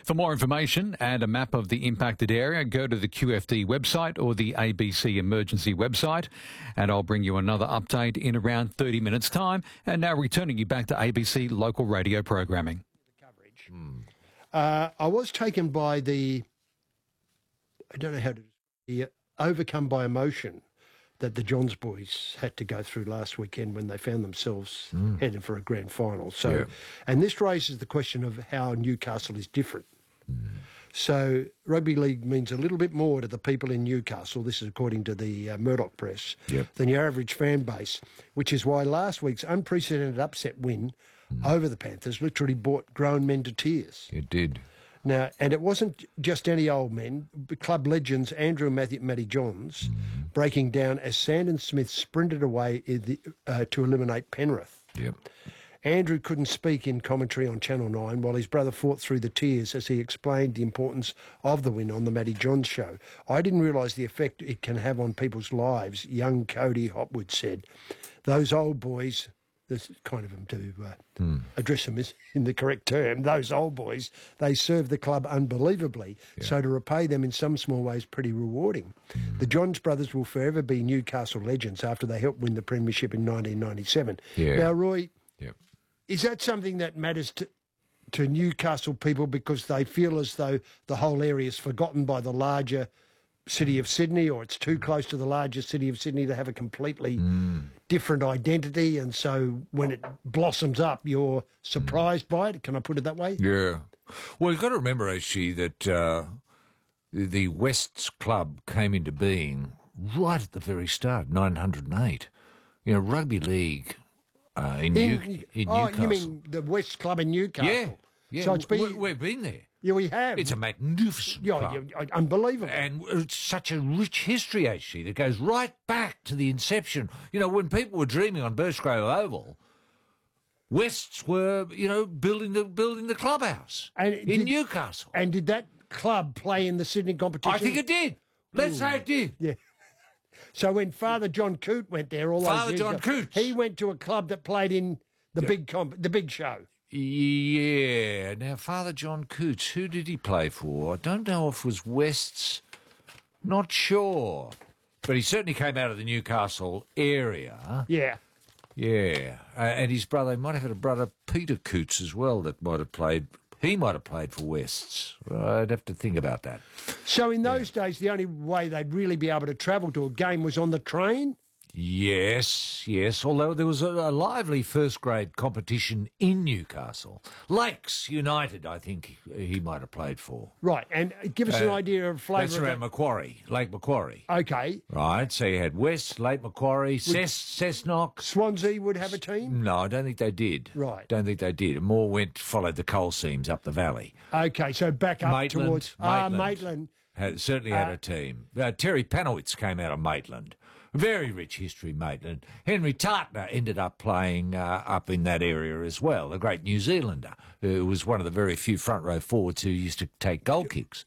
For more information and a map of the impacted area, go to the QFD website or the ABC Emergency website, and I'll bring you another update in around 30 minutes' time. And now returning you back to ABC local radio programming. I was taken by I don't know how to overcome by emotion that the Johns boys had to go through last weekend when they found themselves heading for a grand final. So, and this raises the question of how Newcastle is different. So rugby league means a little bit more to the people in Newcastle, this is according to the Murdoch Press, than your average fan base, which is why last week's unprecedented upset win over the Panthers literally brought grown men to tears. It did. Now, and it wasn't just any old men, club legends Andrew and Matty Johns breaking down as Sandon Smith sprinted away to eliminate Penrith. Yep. Andrew couldn't speak in commentary on Channel 9 while his brother fought through the tears as he explained the importance of the win on the Matty Johns show. I didn't realise the effect it can have on people's lives, young Cody Hopwood said. Those old boys, this is kind of him to address them in the correct term, those old boys, they serve the club unbelievably. So to repay them in some small way is pretty rewarding. The Johns brothers will forever be Newcastle legends after they helped win the premiership in 1997. Now, Roy, is that something that matters to Newcastle people because they feel as though the whole area is forgotten by the larger city of Sydney, or it's too close to the larger city of Sydney to have a completely different identity, and so when it blossoms up, you're surprised by it? Can I put it that way? Yeah. Well, you've got to remember, actually, that the Wests Club came into being right at the very start, 908. You know, rugby league in Newcastle. You mean the West Club in Newcastle? Yeah. So it's been... We've been there. Yeah, we have. It's a magnificent club. Unbelievable. And it's such a rich history, actually, that goes right back to the inception. You know, when people were dreaming on Birchgrove Oval, Wests were, building the clubhouse in Newcastle. And did that club play in the Sydney competition? I think it did. Let's say it did. Yeah. So when Father John Coote went there, he went to a club that played in the big show. Yeah. Now, Father John Cootes, who did he play for? I don't know if it was Wests. Not sure. But he certainly came out of the Newcastle area. Yeah. Yeah. And his brother, he might have had a brother, Peter Cootes, as well, that might have played. He might have played for Wests. I'd have to think about that. So in those days, the only way they'd really be able to travel to a game was on the train? Yes. Although there was a lively first-grade competition in Newcastle. Lakes United, I think he might have played for. Right, and give us an idea of flavour. That's around Macquarie, Lake Macquarie. Okay. Right, so you had West, Lake Macquarie, Cessnock. Swansea would have a team? No, I don't think they did. Right. Don't think they did. More followed the coal seams up the valley. Okay, so back up Maitland, towards... Maitland. Certainly had a team. Terry Panowitz came out of Maitland. Very rich history, Maitland. Henry Tartner ended up playing up in that area as well, a great New Zealander who was one of the very few front row forwards who used to take goal kicks.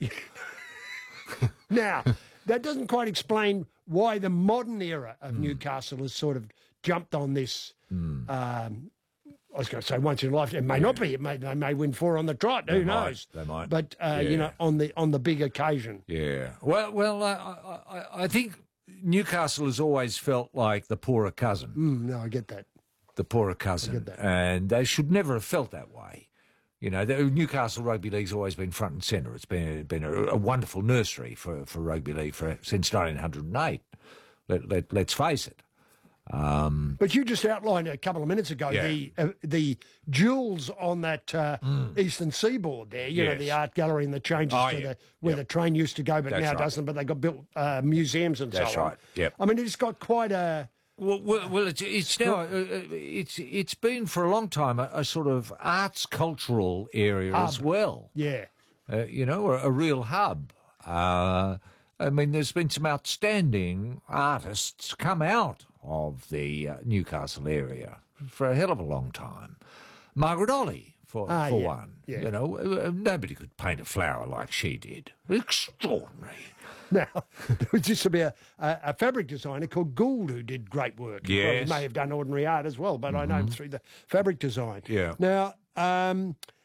Now, that doesn't quite explain why the modern era of Newcastle has sort of jumped on this. I was going to say once in a lifetime. It may not be. They may win 4 on the trot. Who knows? They might. But on the big occasion. Yeah. Well, I think Newcastle has always felt like the poorer cousin. No, I get that. The poorer cousin. I get that. And they should never have felt that way. You know, the Newcastle Rugby League's always been front and centre. It's been a wonderful nursery for rugby league since 1908. Let's face it. But you just outlined a couple of minutes ago the jewels on that eastern seaboard there. You know, the art gallery and the changes to where the train used to go, but now doesn't. But they got built museums and so on. That's right. Yep. I mean, it's got quite a. Well, it's now it's been for a long time a sort of arts cultural area as well. Yeah. A real hub. I mean, there's been some outstanding artists come out of the Newcastle area for a hell of a long time. Margaret Olley, for one. Yeah. You know, nobody could paint a flower like she did. Extraordinary. Now, there used to be a fabric designer called Gould who did great work. Yes. Well, he may have done ordinary art as well, but I know him through the fabric design. Yeah. Now,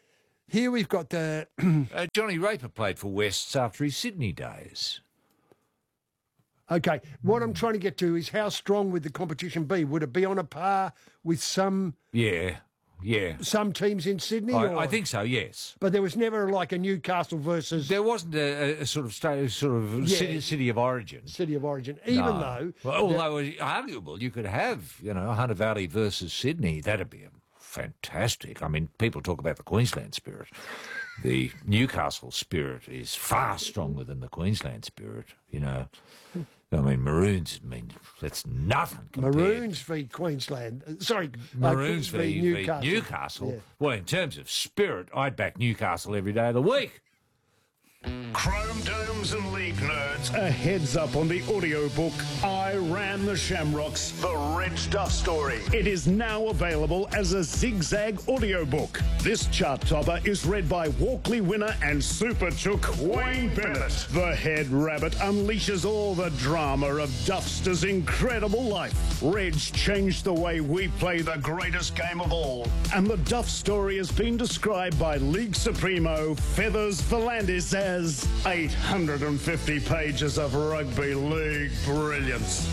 Here we've got the... Johnny Raper played for Wests after his Sydney days. Okay, what I'm trying to get to is how strong would the competition be? Would it be on a par with some Yeah. teams in Sydney? I think so, yes. But there was never like a Newcastle versus There wasn't a sort of city of origin. City of Origin, even though... Well, although it's arguable, you could have, Hunter Valley versus Sydney. That'd be fantastic. I mean, people talk about the Queensland spirit. The Newcastle spirit is far stronger than the Queensland spirit, I mean, Maroons, that's nothing compared. Maroons v Queensland. Maroons v Newcastle. Newcastle. Yeah. Well, in terms of spirit, I'd back Newcastle every day of the week. Chrome Domes and League nerds, a heads up on the audiobook I Ran the Shamrocks, The Reg Duff Story. It is now available as a zigzag audiobook. This chart topper is read by Walkley winner and Super Chook Wayne Bennett. The Head Rabbit unleashes all the drama of Duffster's incredible life. Reg changed the way we play the greatest game of all. And the Duff Story has been described by League Supremo Feathers Volandis as 850 pages of rugby league brilliance.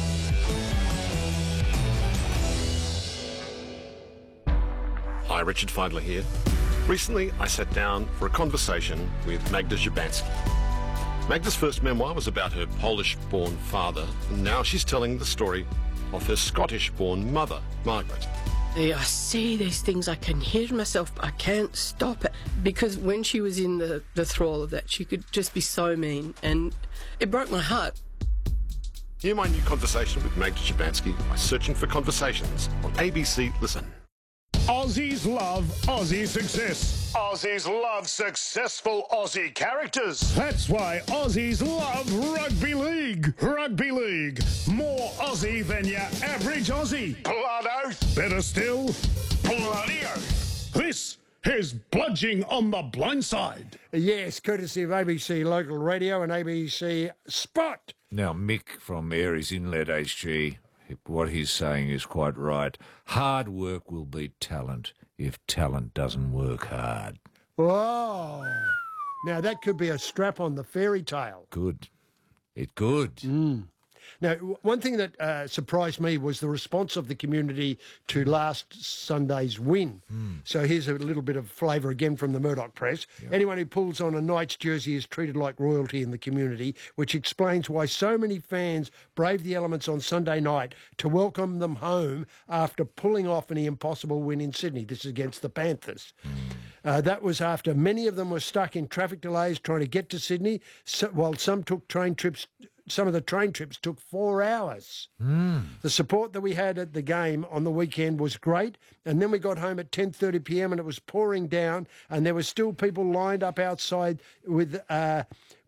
Hi, Richard Feidler here. Recently, I sat down for a conversation with Magda Szubanski. Magda's first memoir was about her Polish-born father, and now she's telling the story of her Scottish-born mother, Margaret. I see these things, I can hear myself, but I can't stop it. Because when she was in the thrall of that, she could just be so mean, and it broke my heart. Hear my new conversation with Magda Szubanski by searching for Conversations on ABC Listen. Aussies love Aussie success. Aussies love successful Aussie characters. That's why Aussies love rugby league. Rugby league. More Aussie than your average Aussie. Blood oath. Better still, bloody oath. This is Bludging on the Blindside. Yes, courtesy of ABC Local Radio and ABC Spot. Now, Mick from Aries Inlet HG, what he's saying is quite right. Hard work will beat talent if talent doesn't work hard. Whoa. Now, that could be a strap on the fairy tale. Good. It could. Now, one thing that surprised me was the response of the community to last Sunday's win. So here's a little bit of flavour again from the Murdoch Press. Yep. Anyone who pulls on a Knights jersey is treated like royalty in the community, which explains why so many fans braved the elements on Sunday night to welcome them home after pulling off an impossible win in Sydney. This is against the Panthers. That was after many of them were stuck in traffic delays trying to get to Sydney, while some took train trips. Some of the train trips took 4 hours. The support that we had at the game on the weekend was great. And then we got home at 10:30 p.m. and it was pouring down, and there were still people lined up outside with their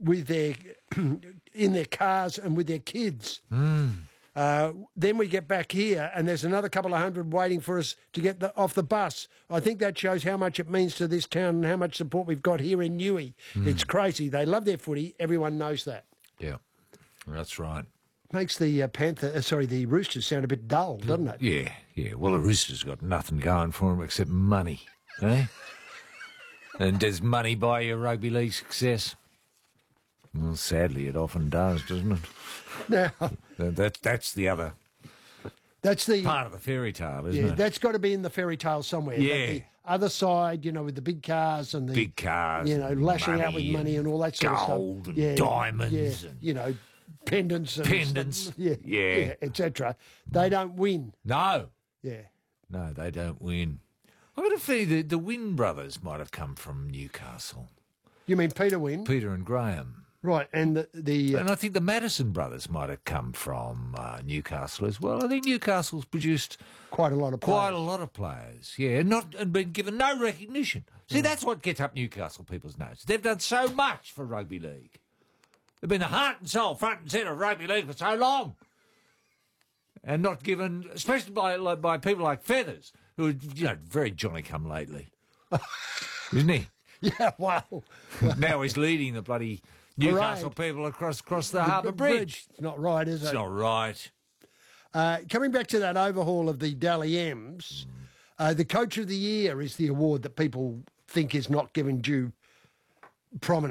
in their cars and with their kids. Then we get back here and there's another couple of hundred waiting for us to get off the bus. I think that shows how much it means to this town and how much support we've got here in Newey. It's crazy. They love their footy. Everyone knows that. Yeah, that's right. Makes the the Roosters sound a bit dull, doesn't it? Yeah. Well, the Roosters got nothing going for them except money, eh? And does money buy you rugby league success? Well, sadly, it often does, doesn't it? Now, that's the other. That's the part of the fairy tale, isn't it? That's got to be in the fairy tale somewhere. Yeah. The other side, with the big cars and the big cars, lashing out with money and all that sort of stuff. Gold and diamonds, and pendants, etc. They don't win. No. Yeah. No, they don't win. I've got a feeling the Wynn brothers might have come from Newcastle. You mean Peter Wynn? Peter and Graham. Right, and and I think the Madison brothers might have come from Newcastle as well. I think Newcastle's produced quite a lot of players. Yeah, and been given no recognition. See, that's what gets up Newcastle people's nose. They've done so much for rugby league. They've been the heart and soul, front and centre of rugby league for so long, and not given, especially by people like Feathers, who are very Johnny come lately, isn't he? Yeah, wow. Now he's leading the bloody Newcastle people across the Harbour Bridge. It's not right, is it? It's not right. Coming back to that overhaul of the Dally M's, the Coach of the Year is the award that people think is not given due prominence.